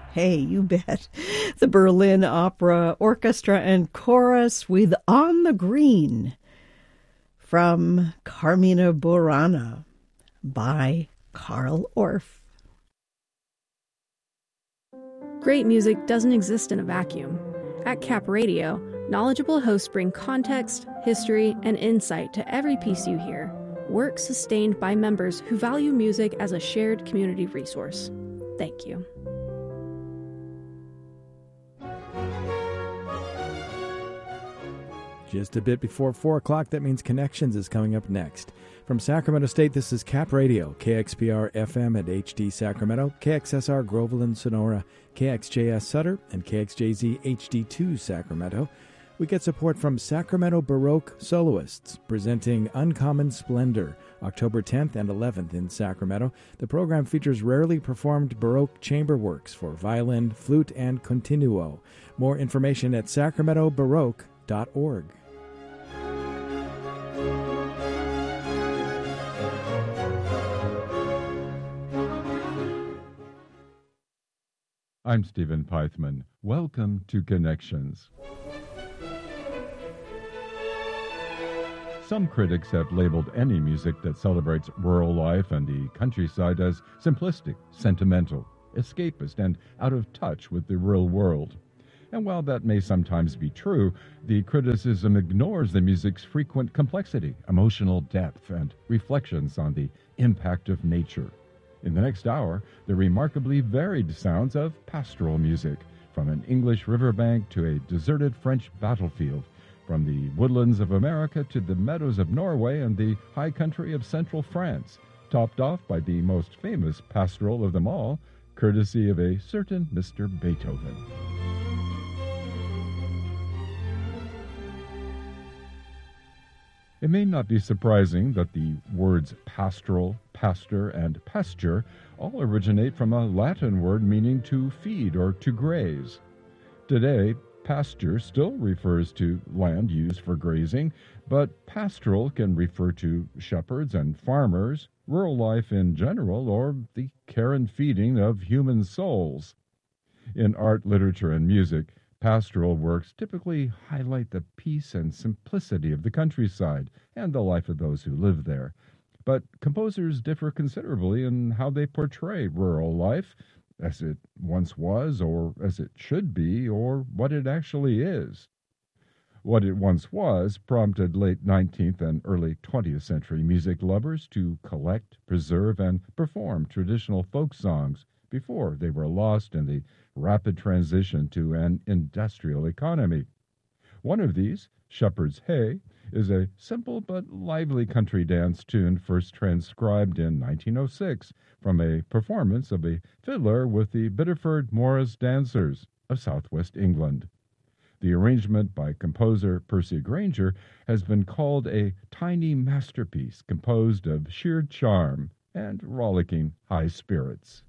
Hey, you bet. The Berlin Opera Orchestra and Chorus with On the Green from Carmina Burana by Carl Orff. Great music doesn't exist in a vacuum. At Cap Radio, knowledgeable hosts bring context, history, and insight to every piece you hear. Work sustained by members who value music as a shared community resource. Thank you. Just a bit before 4 o'clock, that means Connections is coming up next. From Sacramento State, this is Cap Radio, KXPR FM at HD Sacramento, KXSR Groveland Sonora, KXJS Sutter, and KXJZ HD2 Sacramento. We get support from Sacramento Baroque Soloists, presenting Uncommon Splendor, October 10th and 11th in Sacramento. The program features rarely performed Baroque chamber works for violin, flute, and continuo. More information at sacramentobaroque.org. I'm Stephen Pythman. Welcome to Connections. Some critics have labeled any music that celebrates rural life and the countryside as simplistic, sentimental, escapist, and out of touch with the real world. And while that may sometimes be true, the criticism ignores the music's frequent complexity, emotional depth, and reflections on the impact of nature. In the next hour, the remarkably varied sounds of pastoral music, from an English riverbank to a deserted French battlefield, from the woodlands of America to the meadows of Norway and the high country of central France, topped off by the most famous pastoral of them all, courtesy of a certain Mr. Beethoven. It may not be surprising that the words pastoral, pastor, and pasture all originate from a Latin word meaning to feed or to graze. Today, pasture still refers to land used for grazing, but pastoral can refer to shepherds and farmers, rural life in general, or the care and feeding of human souls. In art, literature, and music, pastoral works typically highlight the peace and simplicity of the countryside and the life of those who live there. But composers differ considerably in how they portray rural life, as it once was, or as it should be, or what it actually is. What it once was prompted late 19th and early 20th century music lovers to collect, preserve, and perform traditional folk songs before they were lost in the rapid transition to an industrial economy. One of these, Shepherd's Hey, is a simple but lively country dance tune first transcribed in 1906 from a performance of a fiddler with the Biddeford Morris Dancers of southwest England. The arrangement by composer Percy Grainger has been called a tiny masterpiece composed of sheer charm and rollicking high spirits.